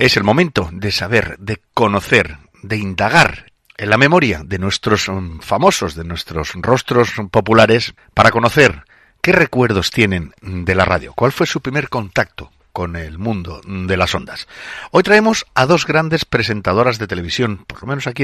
Es el momento de saber, de conocer, de indagar en la memoria de nuestros famosos, de nuestros rostros populares, para conocer qué recuerdos tienen de la radio, cuál fue su primer contacto con el mundo de las ondas. Hoy traemos a dos grandes presentadoras de televisión, por lo menos aquí